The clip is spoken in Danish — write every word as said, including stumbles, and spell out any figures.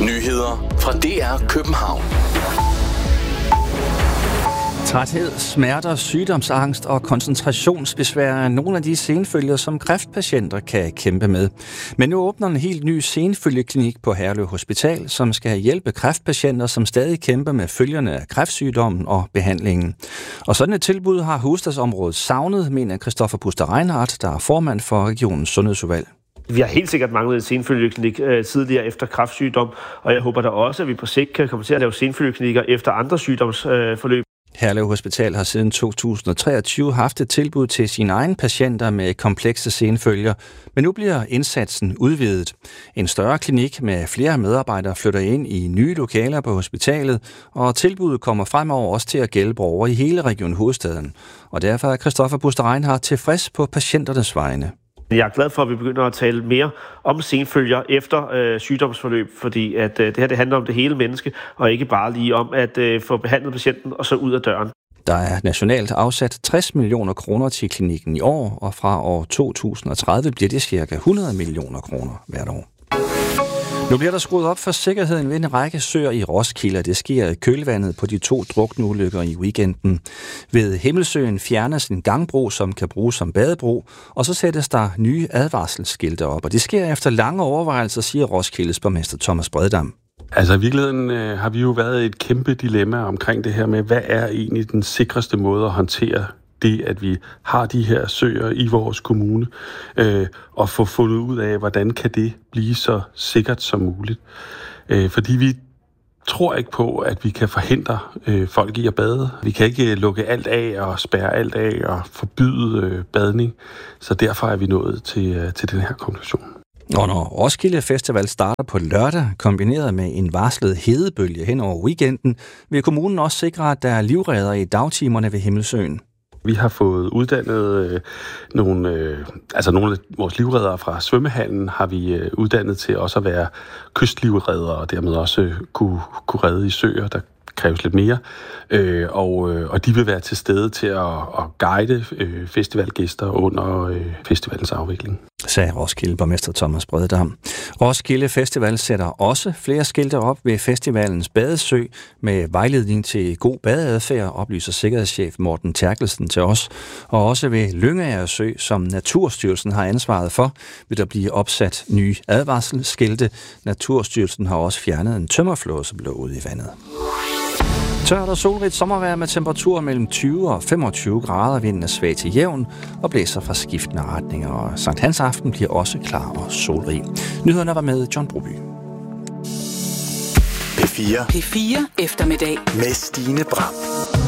Nyheder fra D R København. Træthed, smerter, sygdomsangst og koncentrationsbesvær er nogle af de senfølger, som kræftpatienter kan kæmpe med. Men nu åbner en helt ny senfølgeklinik på Herlev Hospital, som skal hjælpe kræftpatienter, som stadig kæmper med følgerne af kræftsygdommen og behandlingen. Og sådan et tilbud har hovedstadsområdet savnet, mener Christoffer Puster Reinhardt, der er formand for regionens sundhedsudvalg. Vi har helt sikkert manglet en senfølgeklinik øh, tidligere efter kræftsygdom, og jeg håber da også, at vi på sigt kan komme til at lave senfølgeklinikker efter andre sygdomsforløb. Øh, Herlev Hospital har siden to tusind og treogtyve haft et tilbud til sine egne patienter med komplekse senfølger, men nu bliver indsatsen udvidet. En større klinik med flere medarbejdere flytter ind i nye lokaler på hospitalet, og tilbuddet kommer fremover også til at gælde borgere i hele Region Hovedstaden. Og derfor er Christoffer Puster Reinhardt tilfreds på patienternes vegne. Jeg er glad for, at vi begynder at tale mere om senfølger efter øh, sygdomsforløb, fordi at, øh, det her det handler om det hele menneske, og ikke bare lige om at øh, få behandlet patienten og så ud af døren. Der er nationalt afsat tres millioner kroner til klinikken i år, og fra år to tusind og tredive bliver det ca. hundrede millioner kroner hvert år. Nu bliver der skruet op for sikkerheden ved en række søer i Roskilde. Det sker i kølvandet på de to drukneulykker i weekenden. Ved Himmelsøen fjernes en gangbro, som kan bruges som badebro, og så sættes der nye advarselsskilte op. Og det sker efter lange overvejelser, siger Roskildes borgmester Thomas Breddam. Altså i virkeligheden øh, har vi jo været i et kæmpe dilemma omkring det her med, hvad er egentlig den sikreste måde at håndtere det, at vi har de her søer i vores kommune, øh, og få fundet ud af, hvordan kan det blive så sikkert som muligt. Øh, fordi vi tror ikke på, at vi kan forhindre øh, folk i at bade. Vi kan ikke lukke alt af og spærre alt af og forbyde øh, badning, så derfor er vi nået til, øh, til den her konklusion. Og når Roskilde Festival starter på lørdag, kombineret med en varslet hedebølge hen over weekenden, vil kommunen også sikre, at der er livredder i dagtimerne ved Himmelsøen. Vi har fået uddannet øh, nogle, øh, altså nogle af vores livreddere fra svømmehallen, har vi øh, uddannet til også at være kystlivreddere, og dermed også øh, kunne, kunne redde i søer, der kræves lidt mere. Øh, og, øh, og de vil være til stede til at, at guide øh, festivalgæster under øh, festivalens afvikling. Sagde Roskilde borgmester Thomas Breddam. Roskilde Festival sætter også flere skilte op ved festivalens badesø med vejledning til god badeadfærd, oplyser sikkerhedschef Morten Terkelsen til os. Og også ved Lyngager Sø, som Naturstyrelsen har ansvaret for, vil der blive opsat nye advarselsskilte. Naturstyrelsen har også fjernet en tømmerflåde, som lå ude i vandet. Tørt og solrigt sommervejr med temperaturer mellem tyve og femogtyve grader. Vinden er svag til jævn og blæser fra skiftende retninger. Og Sankt Hans aften bliver også klar og solrig. Nyhederne var med John Broby. P fire. P fire eftermiddag Med Stine Bram.